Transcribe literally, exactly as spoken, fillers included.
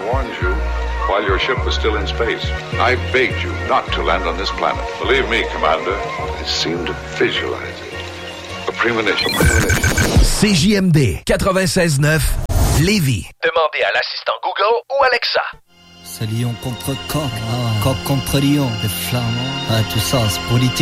warned you while your ship was still in space. I begged you not to land on this planet. Believe me, Commander, I seem to visualize it. A premonition. C J M D quatre-vingt-seize neuf Lévis. Demandez à l'assistant Google ou Alexa. C'est Lyon contre Coq, ah, Coq contre Lyon, les Flamands, ah, tout ça, c'est politique.